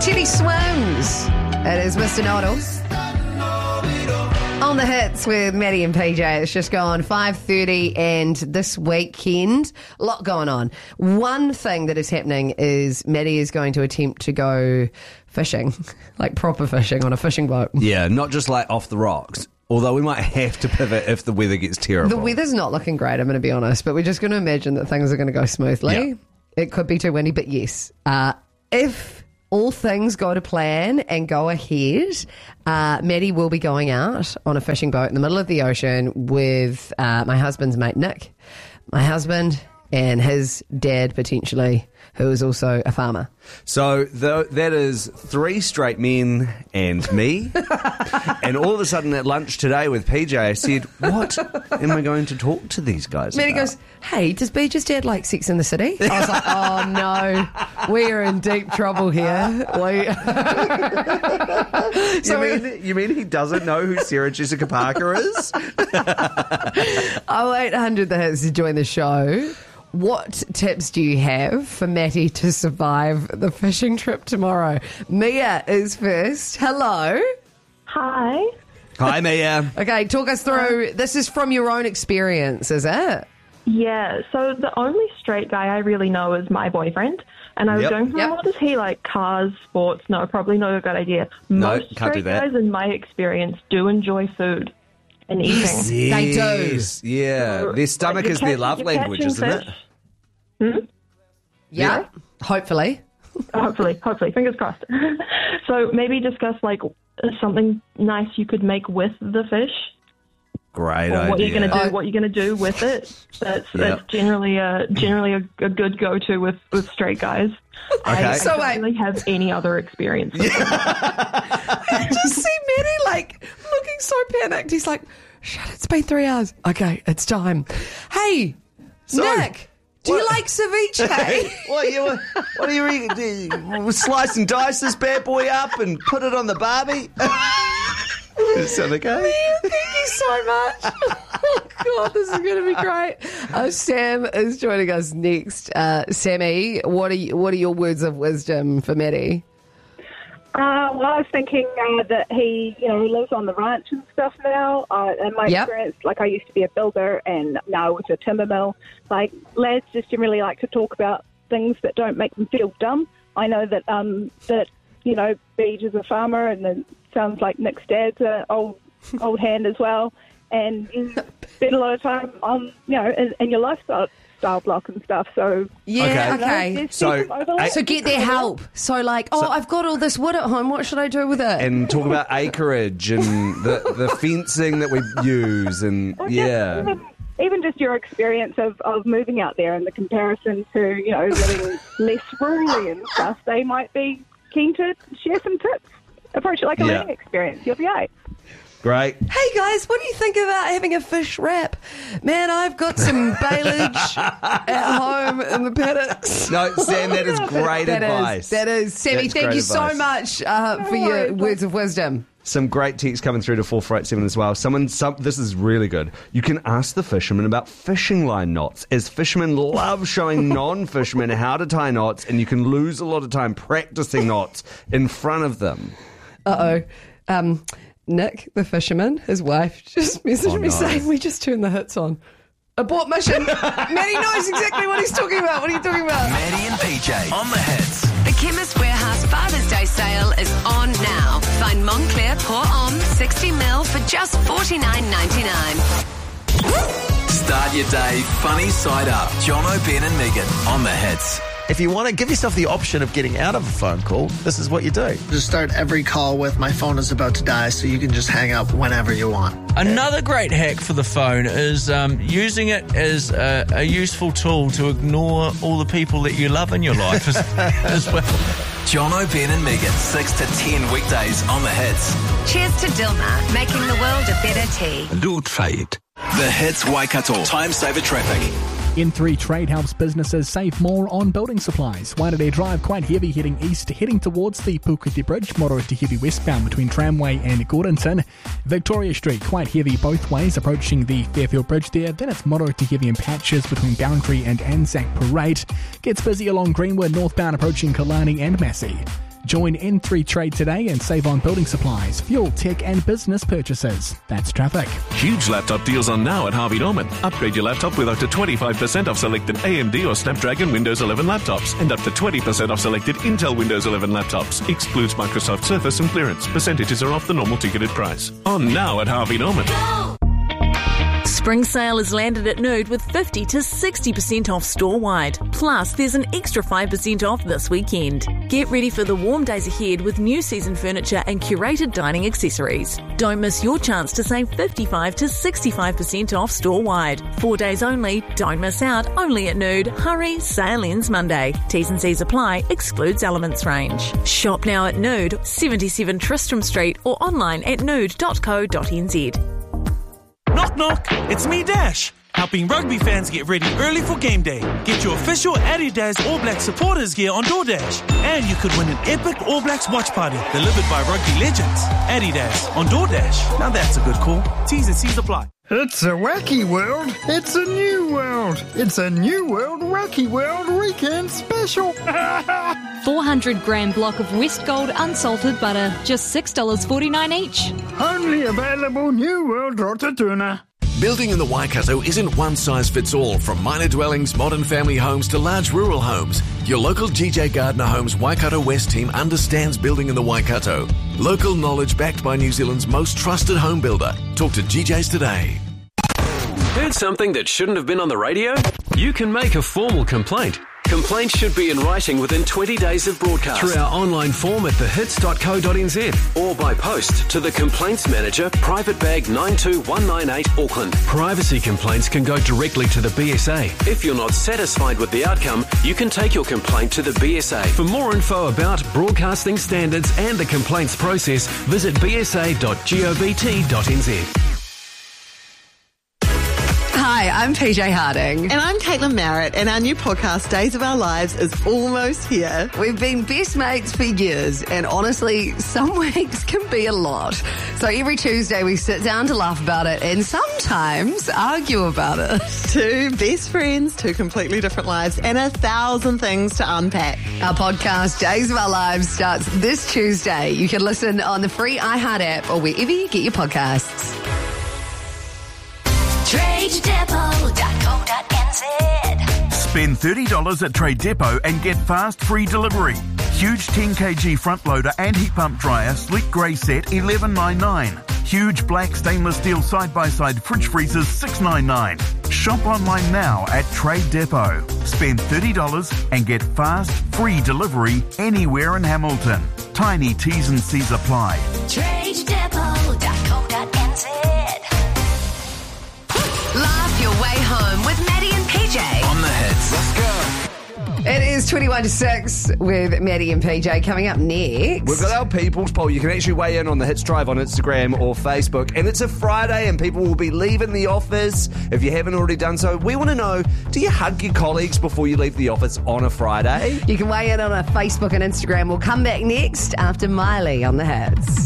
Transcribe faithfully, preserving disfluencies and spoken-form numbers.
Chitty Swims. It is Mister Nodal. On the hits with Maddie and P J. It's just gone five thirty, and this weekend, a lot going on. One thing that is happening is Maddie is going to attempt to go fishing, like proper fishing on a fishing boat. Yeah, not just like off the rocks. Although we might have to pivot if the weather gets terrible. The weather's not looking great, I'm going to be honest, but we're just going to imagine that things are going to go smoothly. Yeah. It could be too windy, but yes. Uh, if all things go to plan and go ahead, uh, Maddie will be going out on a fishing boat in the middle of the ocean with uh, my husband's mate, Nick, my husband, and his dad, potentially, who is also a farmer. So the, that is three straight men and me. And all of a sudden at lunch today with P J, I said, what am I going to talk to these guys Maddie about? goes, hey, does B just dad like Sex in the City? I was like, oh no, we are in deep trouble here. We... so you, mean, you mean he doesn't know who Sarah Jessica Parker is? oh eight hundred the hits to join the show. What tips do you have for Matty to survive the fishing trip tomorrow? Mia is first. Hello. Hi. Hi, Mia. Okay, talk us through. This is from your own experience, is it? Yeah, so the only straight guy I really know is my boyfriend. And I was Yep. going, hmm, Yep. what does he like? Cars, sports? No, probably not a good idea. No, Most can't do straight that. guys, in my experience, do enjoy food and eating. Yes. They do. Yes, yeah. So, Their stomach like, is you're their catch- love you're language, catching isn't it? fish. Hmm? Yeah. Hopefully. Hopefully, hopefully, fingers crossed. So maybe discuss like something nice you could make with the fish. Great Or idea. what you're going to do, Oh. what you're going to do with it. That's Yep. that's generally a generally a, a good go-to with, with straight guys. Okay. I, So I don't wait. really have any other experience. With it. I just see Matty like looking so panicked. He's like, shut, it's been three hours. Okay, it's time. Hey, So, Nick, do you what- like ceviche? What, you, what do you reckon? Do you slice and dice this bad boy up and put it on the barbie? Does it sound okay? Thank you so much. Oh, God, this is going to be great. Uh, Sam is joining us next. Uh, Sammy, what are you, what are your words of wisdom for Maddie? Uh, well, I was thinking uh, that he, you know, lives on the ranch and stuff now. Uh, in my Yep. experience, like I used to be a builder and now I work at a timber mill. Like lads just generally like to talk about things that don't make them feel dumb. I know that um, that you know, Beej is a farmer, and then sounds like Nick's dad's an old old hand as well. And you spend a lot of time on, you know, in, in your lifestyle style block and stuff. So Yeah, Okay. okay. there's So, some overlap. I- So get their help. So like, oh, So- I've got all this wood at home. What should I do with it? And talk about acreage and the, the fencing that we use and, Or just yeah. Even, even just your experience of, of moving out there and the comparison to, you know, living less rurally and stuff, they might be keen to share some tips. Approach it like a Yeah. learning experience. You'll be all right. Great. Hey guys, what do you think about having a fish wrap? Man, I've got some bailage at home in the paddocks. No, Sam, that is great That is, advice. that is. Sammy, That's thank great you so advice. much uh, for your worries. words of wisdom. Some great texts coming through to four four eight seven as well. Someone, some, this is really good. You can ask the fishermen about fishing line knots, as fishermen love showing non-fishermen how to tie knots, and you can lose a lot of time practicing knots in front of them. Uh-oh. Um, Nick, the fisherman, his wife, just messaged Oh, me no. saying we just turned the hits on. Abort mission. Maddie knows exactly what he's talking about. What are you talking about? Maddie and P J on the hits. The Chemist Warehouse Father's Day sale is on now. Find Montclair Pour Homme sixty mil for just forty-nine ninety-nine. Start your day funny side up. Jono, Ben and Megan on the hits. If you want to give yourself the option of getting out of a phone call, this is what you do. Just start every call with "my phone is about to die," so you can just hang up whenever you want. Another great hack for the phone is um, using it as a, a useful tool to ignore all the people that you love in your life as, as well. Jono, Ben and Megan, six to ten weekdays on the hits. Cheers to Dilmah, making the world a better tea. Do try it. The hits Waikato. Time saver traffic. N three Trade helps businesses save more on building supplies. Waitangi Drive quite heavy heading east, heading towards the Puketi Bridge. Moroiti heavy westbound between Tramway and Gordonton. Victoria Street quite heavy both ways approaching the Fairfield Bridge there. Then it's Moroiti heavy in patches between Boundary and Anzac Parade. Gets busy along Greenwood northbound approaching Killarney and Massey. Join N three Trade today and save on building supplies, fuel, tech and business purchases. That's traffic. Huge laptop deals on now at Harvey Norman. Upgrade your laptop with up to twenty-five percent off selected A M D or Snapdragon Windows eleven laptops and up to twenty percent off selected Intel Windows eleven laptops. Excludes Microsoft Surface and clearance. Percentages are off the normal ticketed price. On now at Harvey Norman. Spring sale has landed at Nude with fifty to sixty percent off store-wide. Plus, there's an extra five percent off this weekend. Get ready for the warm days ahead with new season furniture and curated dining accessories. Don't miss your chance to save fifty-five to sixty-five percent off store-wide. Four days only, don't miss out, only at Nude. Hurry, sale ends Monday. T's and C's apply, excludes Elements range. Shop now at Nude, seventy-seven Tristram Street or online at nude dot co dot n z. Knock knock, it's me Dash, helping rugby fans get ready early for game day. Get your official Adidas All Blacks supporters gear on DoorDash. And you could win an epic All Blacks watch party delivered by rugby legends. Adidas on DoorDash. Now that's a good call. T's and C's apply. It's a wacky world. It's a new world. It's a new world wacky world weekend special. four hundred gram block of West Gold unsalted butter, just six dollars forty-nine each. Only available New World Rotatuna. Building in the Waikato isn't one size fits all, from minor dwellings, modern family homes to large rural homes. Your local G J Gardner Homes Waikato West team understands building in the Waikato. Local knowledge backed by New Zealand's most trusted home builder. Talk to G Js today. Heard something that shouldn't have been on the radio? You can make a formal complaint. Complaints should be in writing within twenty days of broadcast through our online form at the hits dot co dot n z or by post to the Complaints Manager, Private Bag nine two one nine eight, Auckland. Privacy complaints can go directly to the B S A. If you're not satisfied with the outcome, you can take your complaint to the B S A. For more info about broadcasting standards and the complaints process, visit b s a dot govt dot n z. Hi, I'm P J Harding. And I'm Caitlin Merritt, and our new podcast, Days of Our Lives, is almost here. We've been best mates for years, and honestly, some weeks can be a lot. So every Tuesday we sit down to laugh about it and sometimes argue about it. Two best friends, two completely different lives, and a thousand things to unpack. Our podcast, Days of Our Lives, starts this Tuesday. You can listen on the free iHeart app or wherever you get your podcasts. trade depot dot co dot n z. Spend thirty dollars at Trade Depot and get fast free delivery. Huge ten kilogram front loader and heat pump dryer, sleek grey set, eleven ninety-nine. Huge black stainless steel side-by-side fridge freezers, six ninety-nine. Shop online now at Trade Depot. Spend thirty dollars and get fast free delivery anywhere in Hamilton. Tiny T's and C's apply. trade depot dot co dot n z. Laugh your way home with Maddie and P J. On the hits. Let's go. It is twenty-one to six with Maddie and P J. Coming up next, we've got our People's Poll. You can actually weigh in on the Hits Drive on Instagram or Facebook. And it's a Friday and people will be leaving the office. If you haven't already done so, we want to know, do you hug your colleagues before you leave the office on a Friday? You can weigh in on our Facebook and Instagram. We'll come back next after Miley on the Hits.